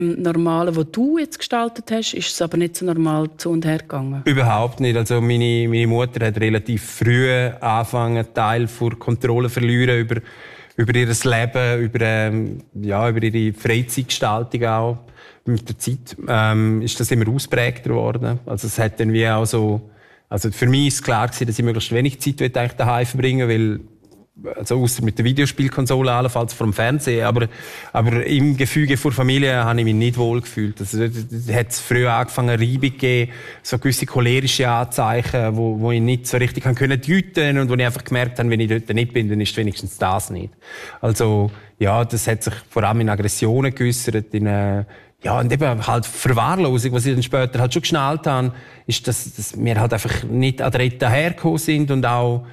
Normalen, das du jetzt gestaltet hast, ist es aber nicht so normal zu und her gegangen? Überhaupt nicht. Also meine Mutter hat relativ früh angefangen, Teil der Kontrolle zu verlieren über ihr Leben, über ihre Freizeitgestaltung auch. Mit der Zeit ist das immer ausprägter geworden. Also es hat dann wie auch so, also für mich ist klar gewesen, dass ich möglichst wenig Zeit eigentlich daheim verbringen will, also ausser mit der Videospielkonsole allenfalls vor dem Fernsehen, aber im Gefüge vor Familie habe ich mich nicht wohl gefühlt. Also da hat es früh angefangen, Reibung gegeben, so gewisse cholerische Anzeichen, wo ich nicht so richtig deuten und wo ich einfach gemerkt habe, wenn ich dort nicht bin, dann ist wenigstens das nicht. Also ja, das hat sich vor allem in Aggressionen geäussert, und eben halt Verwahrlosung, was ich dann später halt schon geschnallt habe, ist, dass wir halt einfach nicht adrett dahergekommen sind und auch,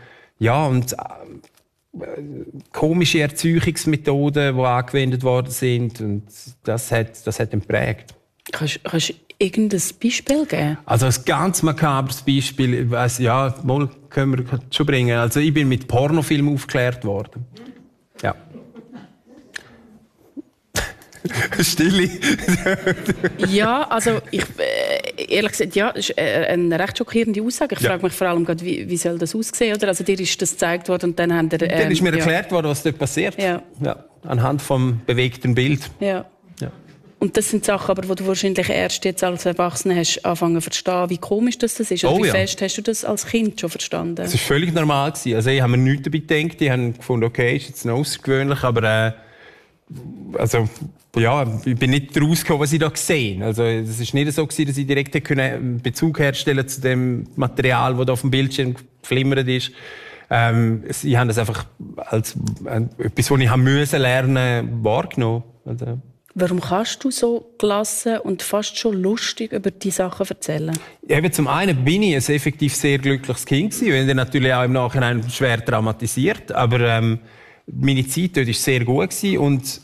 komische Erzeugungsmethoden, die angewendet worden sind. Und das hat ihn geprägt. Kannst du irgendein Beispiel geben? Also ein ganz makabres Beispiel, ich weiss, können wir schon bringen. Also ich bin mit Pornofilmen aufgeklärt worden. Ja. Stille. Ja, also ehrlich gesagt, ja, das ist eine recht schockierende Aussage. Ich frage mich vor allem gerade, wie soll das aussehen? Oder? Also dir ist das gezeigt worden und dann haben wir... dann ist mir erklärt worden, was dort passiert. Ja. Anhand vom bewegten Bild. Ja. Und das sind Sachen, aber, die du wahrscheinlich erst jetzt als Erwachsener hast angefangen zu verstehen, wie komisch das ist. Oder wie fest hast du das als Kind schon verstanden? Es war völlig normal. Also ich habe mir nichts dabei gedacht. Ich habe gefunden, okay, ist jetzt noch außergewöhnlich, aber ich bin nicht daraus gekommen, was ich da gesehen. Also es ist nicht so gewesen, dass ich direkt einen Bezug herstellen zu dem Material, das da auf dem Bildschirm geflimmert ist. Ich habe das einfach als etwas, was ich müssen lernen, wahrgenommen. Also. Warum kannst du so gelassen und fast schon lustig über die Sachen erzählen? Eben, zum einen bin ich ein effektiv sehr glückliches Kind gewesen, wenn natürlich auch im Nachhinein schwer traumatisiert. Aber meine Zeit dort war sehr gut gewesen und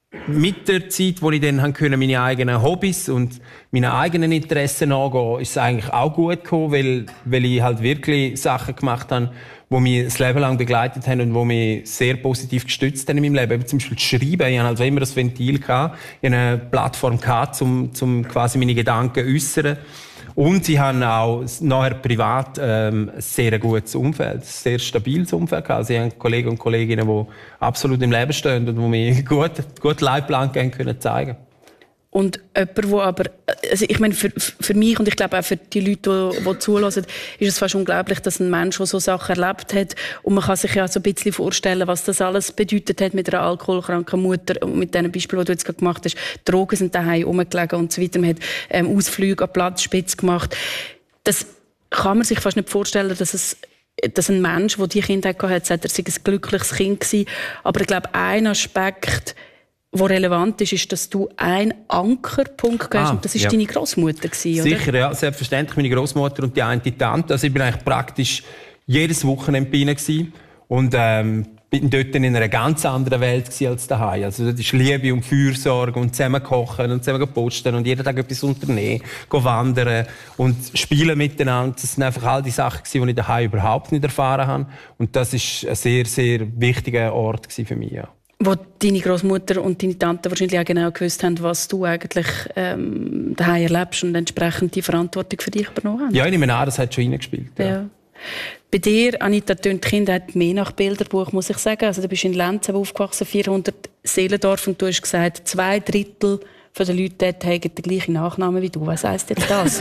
mit der Zeit, wo ich dann meine eigenen Hobbys und meine eigenen Interessen angehen, ist es eigentlich auch gut gekommen, weil ich halt wirklich Sachen gemacht habe, die mich das Leben lang begleitet haben und die mich sehr positiv gestützt haben in meinem Leben. Eben zum Beispiel das Schreiben. Ich hatte also immer ein Ventil gehabt. Ich hatte eine Plattform gehabt, um quasi meine Gedanken zu äußern. Und sie haben auch nachher privat ein sehr gutes Umfeld, ein sehr stabiles Umfeld gehabt. Sie haben Kollegen und Kolleginnen, die absolut im Leben stehen und die mir gut Leitplanken zeigen können. Und jemand, der aber, also ich meine, für mich und ich glaube auch für die Leute, die zuhören, ist es fast unglaublich, dass ein Mensch, der so Sachen erlebt hat, und man kann sich ja so ein bisschen vorstellen, was das alles bedeutet hat mit einer alkoholkranken Mutter, und mit diesen Beispielen, die du jetzt gerade gemacht hast. Drogen sind daheim rumgelegen und so weiter. Man hat Ausflüge an Platzspitze gemacht. Das kann man sich fast nicht vorstellen, dass ein Mensch, der diese Kindheit hatte, sagt, er sei ein glückliches Kind gewesen. Aber ich glaube, ein Aspekt, was relevant ist, ist, dass du einen Ankerpunkt hast. Und das war deine Grossmutter, oder? Sicher, ja. Selbstverständlich meine Grossmutter und die eine Tante. Also ich bin eigentlich praktisch jedes Wochenende bei ihnen gewesen. Und bin dort in einer ganz anderen Welt als daheim. Also das ist Liebe und Fürsorge und zusammen kochen und zusammen posten und jeden Tag etwas unternehmen, wandern und spielen miteinander. Das sind einfach all die Sachen, die ich daheim überhaupt nicht erfahren habe. Und das ist ein sehr, sehr wichtiger Ort für mich. Ja. Wo deine Großmutter und deine Tante wahrscheinlich auch genau gewusst haben, was du eigentlich daheim erlebst und entsprechend die Verantwortung für dich übernommen haben. Ja, ich nehme an, das hat schon reingespielt. Ja. Bei dir, Anita, tönt die Kindheit mehr nach Bilderbuch, muss ich sagen. Also, du bist in Lenz aufgewachsen, 400 Seelendorf, und du hast gesagt, 2/3 von den Leuten dort haben den gleichen Nachnamen wie du. Was heisst jetzt das?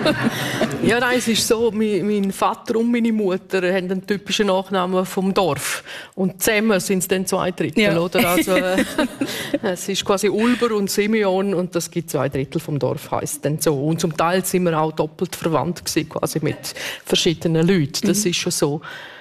Ja, nein, es ist so, mein Vater und meine Mutter haben einen typischen Nachnamen vom Dorf. Und zusammen sind es dann 2/3, ja. Oder? Also, es ist quasi Ulber und Simeon und das gibt 2/3 vom Dorf, heisst dann so. Und zum Teil sind wir auch doppelt verwandt gewesen, quasi mit verschiedenen Leuten. Das ist schon so.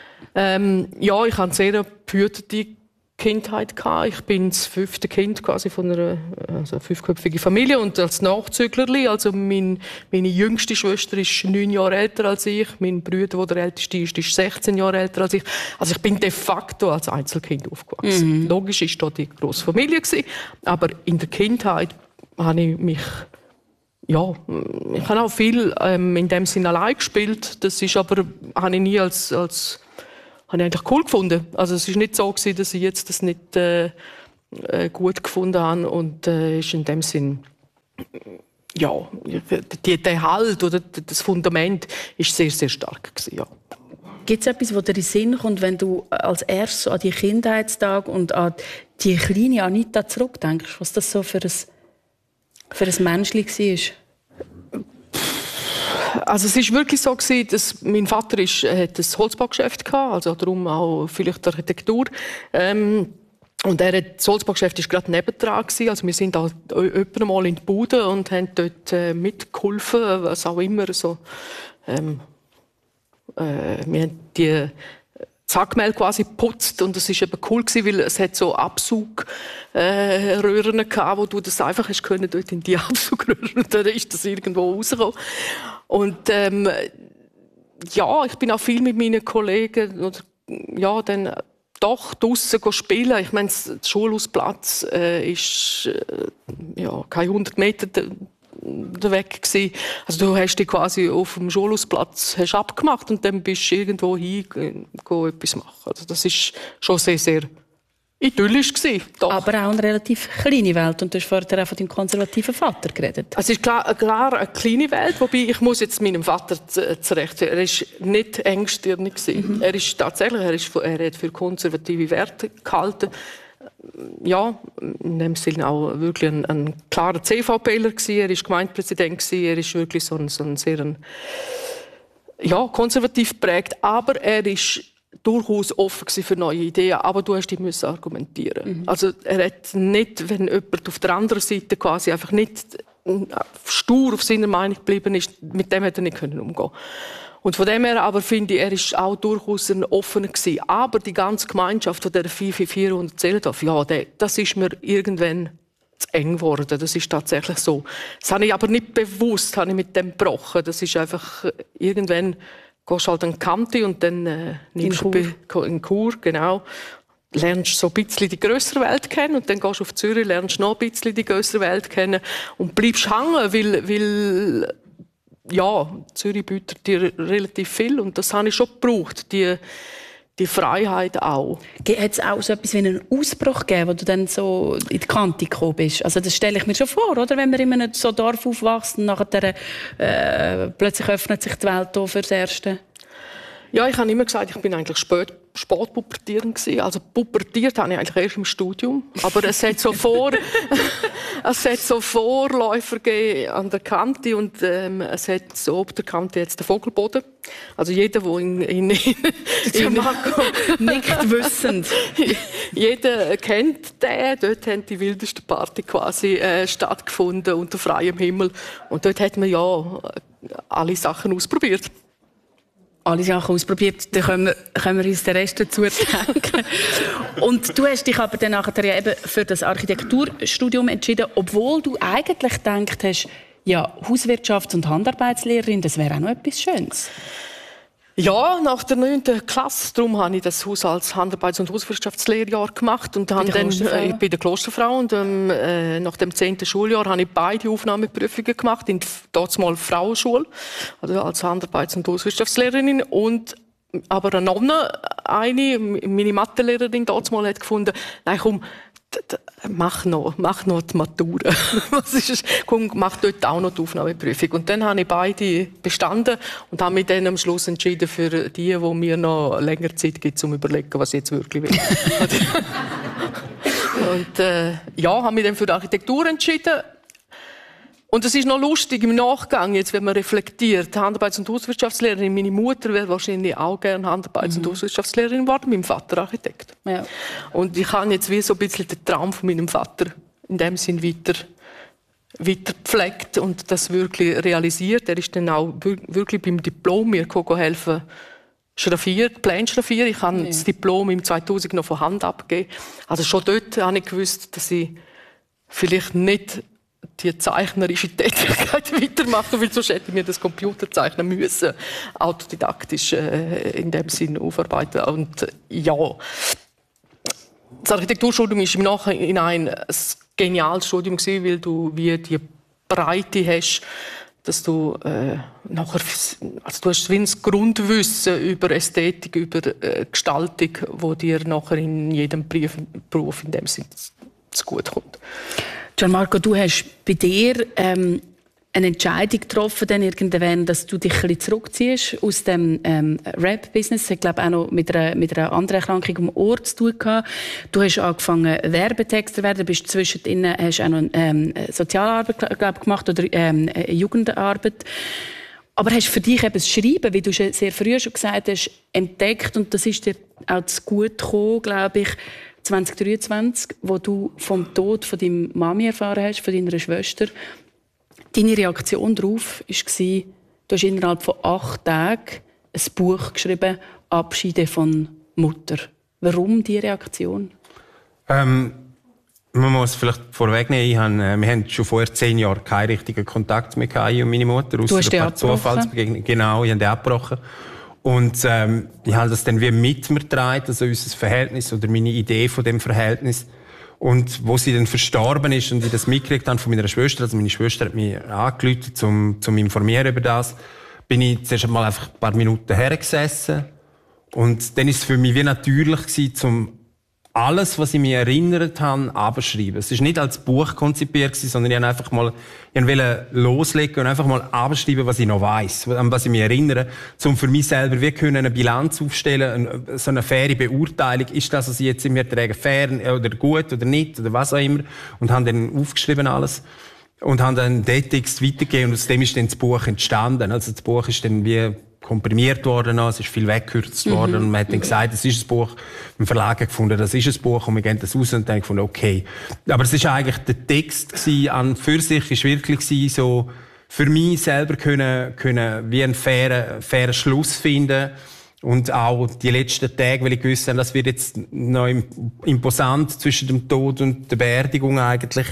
Ja, ich hatte sehr behütete Kindheit gehabt. Ich bin das 5. Kind quasi von einer 5-köpfigen Familie und als Nachzüglerli. Also meine jüngste Schwester ist 9 Jahre älter als ich. Mein Bruder, der älteste ist 16 Jahre älter als ich. Also ich bin de facto als Einzelkind aufgewachsen. Logisch ist da die grosse Familie gewesen, aber in der Kindheit habe ich mich ich habe auch viel in dem Sinne allein gespielt. Das ist aber habe ich nie als habe ich eigentlich cool gefunden. Also es ist nicht so gewesen, dass ich jetzt das nicht gut gefunden habe und ist in dem Sinn ja, der Halt oder das Fundament ist sehr, sehr stark gewesen, ja. Gibt es etwas, was dir in den Sinn kommt, wenn du als erstes an die Kindheitstage und an die kleine Anita zurückdenkst, was das so für ein Menschli war? Also es war wirklich so gewesen, dass mein Vater hat ein Holzbaugeschäft gehabt, also darum auch vielleicht Architektur. Und das Holzbaugeschäft war gerade nebendran gewesen. Also wir sind da öfter mal in die Bude und haben dort mitgeholfen, was auch immer so. Wir haben die Sackmehl quasi geputzt und das war eben cool gewesen, weil es hat so Absugröhren gehabt, wo du das einfach hast können, dort in die Absugröhren, und dann ist das irgendwo rausgekommen. Und ja, ich bin auch viel mit meinen Kollegen oder ja, dann doch draussen spielen. Ich meine, der Schulhausplatz ist ja kein 100 Meter weg gewesen. Also du hast dich quasi auf dem Schulhausplatz abgemacht und dann bist du irgendwo hin, etwas machen. Also das ist schon sehr, sehr idyllisch gewesen. Doch. Aber auch eine relativ kleine Welt. Und du hast vorher auch von deinem konservativen Vater geredet. Es ist klar eine kleine Welt, wobei ich muss jetzt meinem Vater zurecht sagen, er war nicht engstirnig gewesen. Er ist tatsächlich, er hat für konservative Werte gehalten. Ja, in dem Sinne auch wirklich ein klarer CVPler gewesen. Er war Gemeindepräsident gewesen. Er ist wirklich so ein sehr konservativ geprägt. Aber er ist durchaus offen für neue Ideen, aber du hast die müssen argumentieren. Also er hat nicht, wenn jemand auf der anderen Seite quasi einfach nicht stur auf seiner Meinung geblieben ist, mit dem hätte er nicht umgehen können. Und von dem her aber finde ich, er ist auch durchaus ein offener gewesen. Aber die ganze Gemeinschaft von der 444 Zehlendorf, ja, das ist mir irgendwann zu eng geworden. Das ist tatsächlich so. Das habe ich aber nicht bewusst, habe ich mit dem gebrochen. Das ist einfach irgendwann gehst halt an die Kante und dann nimmst du in Chur, genau, lernst so ein bisschen die grössere Welt kennen und dann gehst du auf Zürich, lernst noch ein bisschen die grössere Welt kennen und bleibst hängen, weil ja, Zürich bietet dir relativ viel und das habe ich schon gebraucht, die Freiheit auch. Hat es auch so etwas wie einen Ausbruch gegeben, wo du dann so in die Kante gekommen bist? Also das stelle ich mir schon vor, oder? Wenn man in einem so Dorf aufwächst und nachher plötzlich öffnet sich die Welt für das Erste. Ja, ich habe immer gesagt, ich bin eigentlich spät pubertierend gewesen. Also pubertiert habe ich eigentlich erst im Studium. Aber es hat so Vorläufer gegeben an der Kante und es hat so ob der Kante jetzt den Vogelboden. Also jeder, der in Marco nickt wissend. Jeder kennt den. Dort haben die wildesten Party quasi stattgefunden unter freiem Himmel. Und dort hat man ja alle Sachen ausprobiert. Alle Sachen ausprobiert, dann können wir uns den Rest dazu denken. Und du hast dich aber dann nachher eben für das Architekturstudium entschieden, obwohl du eigentlich gedacht hast, ja, Hauswirtschafts- und Handarbeitslehrerin, das wäre auch noch etwas Schönes. Ja, nach der 9. Klasse, darum habe ich das Haushalts-, Handarbeits- und Hauswirtschaftslehrjahr gemacht und habe dann bei der Klosterfrau und nach dem 10. Schuljahr habe ich beide Aufnahmeprüfungen gemacht in damals Frauenschule, also als Handarbeits- und Hauswirtschaftslehrerin und aber eine Nonne, meine Mathelehrerin damals hat gefunden, nein komm, mach noch die Matura. Komm, mach dort auch noch die Aufnahmeprüfung. Und dann habe ich beide bestanden und habe mich dann am Schluss entschieden für die mir noch länger Zeit gibt, um zu überlegen, was ich jetzt wirklich will. Und habe mich dann für die Architektur entschieden. Und es ist noch lustig im Nachgang, jetzt, wenn man reflektiert. Handarbeits- und Hauswirtschaftslehrerin, meine Mutter wäre wahrscheinlich auch gerne Handarbeits- und Hauswirtschaftslehrerin geworden, mein Vater Architekt. Ja. Und ich habe jetzt wie so ein bisschen den Traum von meinem Vater in dem Sinn weiter gepflegt und das wirklich realisiert. Er ist dann auch wirklich beim Diplom mir helfen, Pläne schraffieren. Ich habe das Diplom im 2000 noch von Hand abgegeben. Also schon dort habe ich gewusst, dass ich vielleicht nicht die zeichnerische Tätigkeit weitermachen, weil sonst hätte ich mir das Computer zeichnen müssen, autodidaktisch in dem Sinn aufarbeiten. Und ja, das Architekturstudium ist im Nachhinein ein geniales Studium gewesen, weil du wie die Breite hast, dass du nachher, also du hast wie ein Grundwissen über Ästhetik, über Gestaltung, wo dir nachher in jedem Beruf in dem Sinn zu gut kommt. Gianmarco, du hast bei dir eine Entscheidung getroffen, dann irgendwann, dass du dich ein bisschen zurückziehst aus dem Rap-Business. Ich glaube auch noch mit einer anderen Erkrankung am Ohr zu tun gehabt. Du hast angefangen Werbetexter zu werden, bist zwischendrin hast auch noch Sozialarbeit gemacht oder Jugendarbeit. Aber hast für dich eben das Schreiben, wie du schon sehr früh schon gesagt hast, entdeckt, und das ist dir auch zu gut gekommen, glaube ich, 2023, wo du vom Tod von deiner Mami erfahren hast, von deiner Schwester. Deine Reaktion darauf war, du hast innerhalb von 8 Tagen ein Buch geschrieben, «Abschiede von Mutter». Warum diese Reaktion? Man muss vielleicht vorwegnehmen, wir haben schon vorher 10 Jahre keinen richtigen Kontakt mehr gehabt, ich und meine Mutter. Du hast den abgebrochen? Genau, ich habe den abgebrochen. Und ich habe das dann wie mit mir getragen, also unser Verhältnis oder meine Idee von dem Verhältnis. Und wo sie dann verstorben ist und ich das mitgekriegt habe von meiner Schwester, also meine Schwester hat mich angerufen, zum informieren über das, bin ich zuerst einmal einfach ein paar Minuten hergesessen. Und dann ist es für mich wie natürlich gewesen, alles, was ich mich erinnert habe, abzuschreiben. Es war nicht als Buch konzipiert, sondern ich wollte loslegen und einfach mal abschreiben, was ich noch weiss, an was ich mich erinnere, um für mich selber eine Bilanz aufstellen, so eine faire Beurteilung, ist das, was ich jetzt in mir trage, fair oder gut oder nicht, oder was auch immer. Und habe dann aufgeschrieben alles. Und habe dann den Text weitergegeben und aus dem ist dann das Buch entstanden. Also das Buch ist dann wie komprimiert worden, es ist viel weggekürzt worden und man hat dann gesagt, das ist ein Buch. Im Verlag gefunden, das ist ein Buch und wir gehen das raus und dann gefunden, okay. Aber es ist eigentlich der Text an für sich ist wirklich so für mich selber können wie einen fairen Schluss finden. Und auch die letzten Tage, weil ich gewusst habe, das wird jetzt noch imposant zwischen dem Tod und der Beerdigung eigentlich.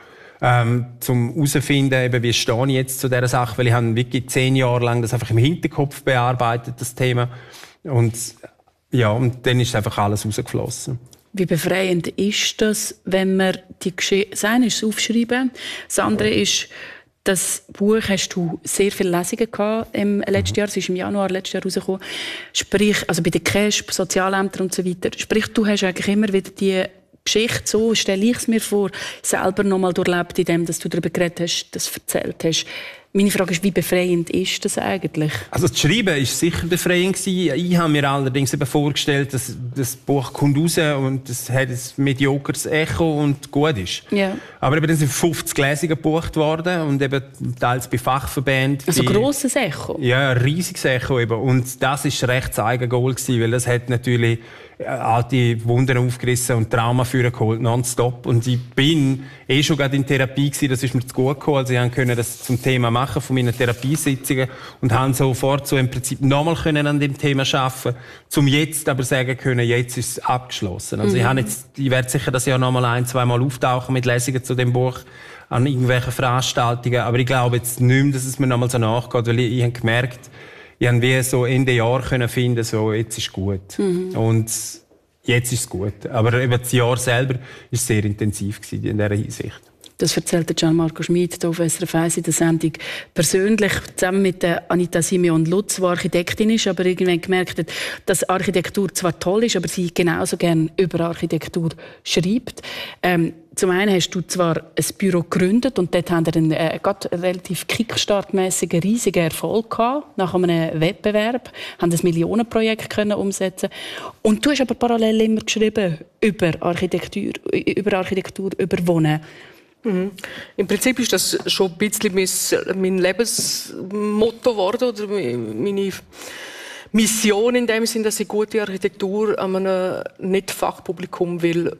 Zum herauszufinden, eben, wie stehe ich jetzt zu dieser Sache, weil ich habe wirklich 10 Jahre lang das einfach im Hinterkopf bearbeitet, das Thema. Und ja, und dann ist einfach alles rausgeflossen. Wie befreiend ist das, wenn man die Geschichte, das eine ist das Aufschreiben, das andere ist, das Buch hast du sehr viele Lesungen gehabt im letzten Jahr, es ist im Januar letztes Jahr rausgekommen. Sprich, also bei den CASP, Sozialämtern und so weiter. Sprich, du hast eigentlich immer wieder die Geschichte, so stelle ich es mir vor, selber noch mal durchlebt, indem dass du darüber geredet hast, das erzählt hast. Meine Frage ist, wie befreiend ist das eigentlich? Also das Schreiben war sicher befreiend gewesen. Ich habe mir allerdings eben vorgestellt, dass das Buch kommt raus und es hat ein mediokres Echo und gut ist. Ja. Aber eben, dann sind 50 Lesungen gebucht worden und eben teils bei Fachverbänden. Also grosses Echo? Ja, ein riesiges Echo eben. Und das war recht das Eigengoal gewesen, weil das hat natürlich alte Wunden aufgerissen und Trauma geholt, nonstop. Und ich bin schon gerade in Therapie gewesen, das ist mir zu gut gekommen. Also ich konnte das zum Thema machen von meinen Therapiesitzungen und habe sofort so im Prinzip nochmal an dem Thema arbeiten, um jetzt aber sagen können, jetzt ist es abgeschlossen. Also ich werde sicher das Jahr nochmal 1-2 Mal auftauchen mit Lesungen zu dem Buch an irgendwelchen Veranstaltungen. Aber ich glaube jetzt nicht mehr, dass es mir nochmal so nachgeht, weil ich habe gemerkt, ich habe wie so Ende Jahr können finden, so, jetzt ist gut. Und jetzt ist es gut. Aber eben das Jahr selber war sehr intensiv gewesen in dieser Hinsicht. Das erzählte Gianmarco Schmid hier auf SRF 1 in der Sendung persönlich, zusammen mit Anita Simeon-Lutz, die Architektin ist, aber irgendwann gemerkt hat, dass Architektur zwar toll ist, aber sie genauso gerne über Architektur schreibt. Zum einen hast du zwar ein Büro gegründet und dort haben wir einen relativ kickstartmäßigen riesigen Erfolg gehabt, nach einem Wettbewerb, haben ein Millionenprojekt können umsetzen. Und du hast aber parallel immer geschrieben über Architektur, über Wohnen. Im Prinzip ist das schon ein bisschen mein Lebensmotto geworden, oder meine Mission in dem Sinn, dass ich gute Architektur an einem Nicht-Fachpublikum will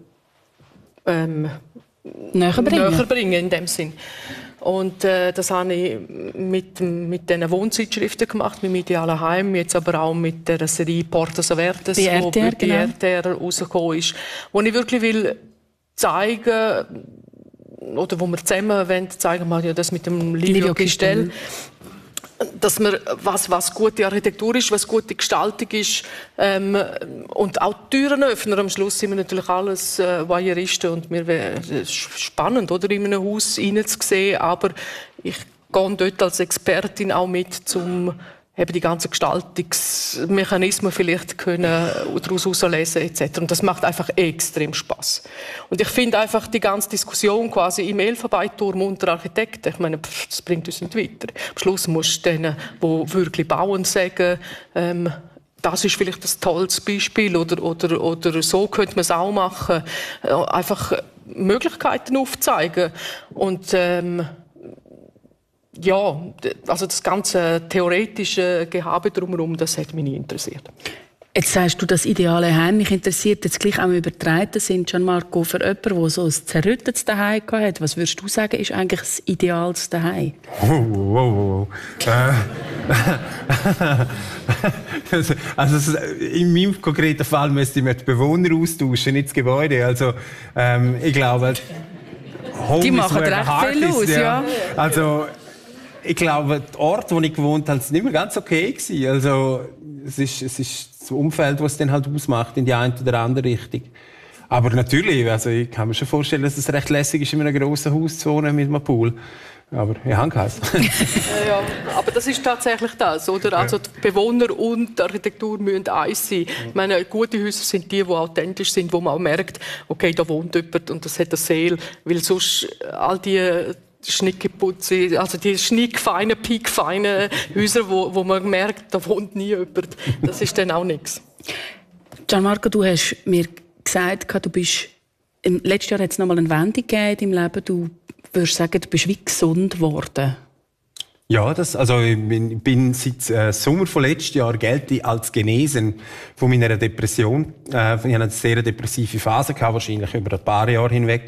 näher bringen in dem Sinn. Und das habe ich mit diesen Wohnzeitschriften gemacht, mit dem idealen Heim, jetzt aber auch mit der Serie Portas Avertas, die bei RTR rausgekommen ist, wo ich wirklich will zeigen, oder wo wir zusammen zeigen wollen, ja, das mit dem Livio Gistel, dass man, was gute Architektur ist, was gute Gestaltung ist, und auch Türenöffner. Am Schluss sind wir natürlich alles Voyeuristen und es ist spannend, oder, in einem Haus reinzusehen, aber ich gehe dort als Expertin auch mit, um eben die ganzen Gestaltungsmechanismen vielleicht können daraus herauslesen etc. Und das macht einfach extrem Spaß. Und ich finde einfach die ganze Diskussion quasi im Elfenbeinturm unter Architekten, ich meine, das bringt uns nicht weiter. Am Schluss musst du denen, die wirklich bauen, sagen, das ist vielleicht ein tolles Beispiel oder so könnte man es auch machen. Einfach Möglichkeiten aufzeigen. Und ja, also das ganze theoretische Gehabe drumherum, das hat mich nie interessiert. Jetzt sagst du, das ideale Heim. Mich interessiert jetzt gleich auch im übertreiten Sinn, Gianmarco, für jemanden, der so ein zerrüttetes Daheim hat. Was würdest du sagen, ist eigentlich das idealste Daheim? Also in meinem konkreten Fall müsste ich mir die Bewohner austauschen, nicht das Gebäude. Also ich glaube, die machen recht viel aus, ja. Also ich glaube, der Ort, wo ich gewohnt habe, war nicht mehr ganz okay gewesen. Also es ist das Umfeld, was es dann halt ausmacht, in die eine oder andere Richtung. Aber natürlich, also ich kann mir schon vorstellen, dass es recht lässig ist, in einem grossen Haus zu wohnen mit einem Pool. Aber ich habe keins. Ja, aber das ist tatsächlich das, oder? Also die Bewohner und die Architektur müssen eins sein. Ich meine, gute Häuser sind die authentisch sind, wo man auch merkt, okay, da wohnt jemand und das hat eine Seele, weil sonst all die Schnickeputze, also die schnickfeinen, piekfeinen Häuser, wo man merkt, da wohnt nie jemand. Das ist dann auch nichts. Gianmarco, du hast mir gesagt, du bist letztes Jahr hat es noch mal eine Wende gegeben in deinem Leben. Du würdest sagen, du bist wie gesund geworden. Ja, also ich bin seit Sommer von letztes Jahr gelte als genesen von meiner Depression. Ich hatte eine sehr depressive Phase gehabt, wahrscheinlich über ein paar Jahre hinweg.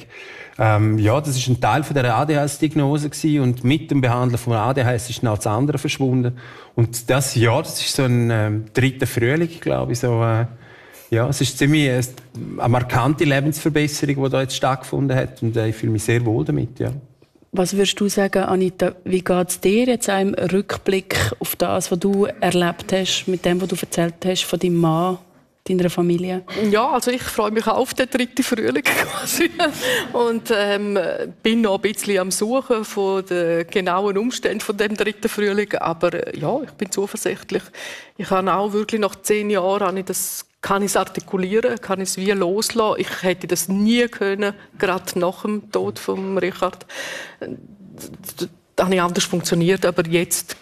Ja, das ist ein Teil von der ADHS-Diagnose gewesen und mit dem Behandeln von ADHS ist noch das andere verschwunden. Und das ist so ein dritter Frühling, glaube ich, so. Ja, es ist ziemlich eine markante Lebensverbesserung, die da jetzt stattgefunden hat und ich fühle mich sehr wohl damit, ja. Was würdest du sagen, Anita, wie geht es dir jetzt im Rückblick auf das, was du erlebt hast, mit dem, was du erzählt hast von deinem Mann, deiner Familie? Ja, also ich freue mich auch auf den dritten Frühling quasi und bin noch ein bisschen am Suchen von den genauen Umständen von dem dritten Frühling, aber ja, ich bin zuversichtlich. Ich habe auch wirklich nach 10 Jahren kann ich es artikulieren, kann ich es wie loslassen. Ich hätte das nie können, gerade nach dem Tod von Richard. Das hat nicht anders funktioniert, aber jetzt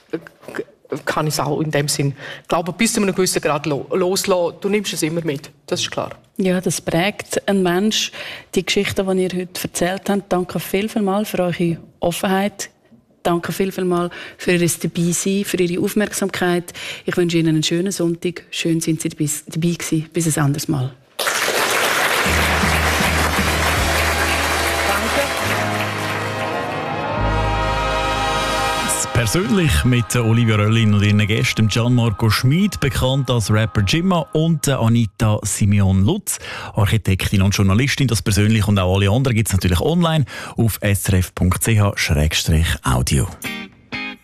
kann ich es auch in dem Sinn, glaube bis zu einem gewissen Grad loslassen. Du nimmst es immer mit, das ist klar. Ja, das prägt einen Mensch. Die Geschichten, die ihr heute erzählt habt, danke vielmals für eure Offenheit. Danke vielmals für Ihr Dabeisein, für Ihre Aufmerksamkeit. Ich wünsche Ihnen einen schönen Sonntag. Schön sind Sie dabei gewesen. Bis ein anderes Mal. Persönlich mit Olivia Röllin und ihren Gästen Gianmarco Schmid, bekannt als Rapper Jimma, und Anita Simeon Lutz, Architektin und Journalistin. Das persönlich und auch alle anderen gibt es natürlich online auf srf.ch/audio.